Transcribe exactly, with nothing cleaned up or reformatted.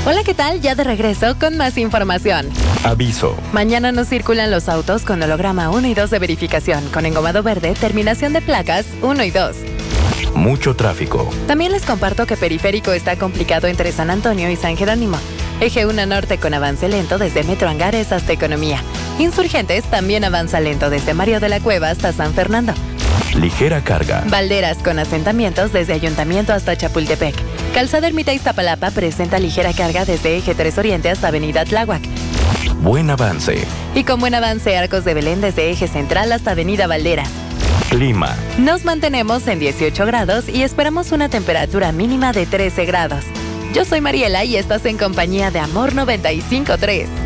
Hola, ¿qué tal? Ya de regreso con más información. Aviso. Mañana no circulan los autos con holograma uno y dos de verificación, con engomado verde, terminación de placas uno y dos. Mucho tráfico. También les comparto que Periférico está complicado entre San Antonio y San Jerónimo. Eje uno Norte con avance lento desde Metro Angares hasta Economía. Insurgentes también avanza lento desde Mario de la Cueva hasta San Fernando. Ligera carga. Valderas con asentamientos desde Ayuntamiento hasta Chapultepec. Calzada Ermita Iztapalapa presenta ligera carga desde Eje tres Oriente hasta Avenida Tláhuac. Buen avance. Y con buen avance Arcos de Belén desde Eje Central hasta Avenida Valderas. Clima. Nos mantenemos en dieciocho grados y esperamos una temperatura mínima de trece grados. Yo soy Mariela y estás en compañía de Amor noventa y cinco punto tres.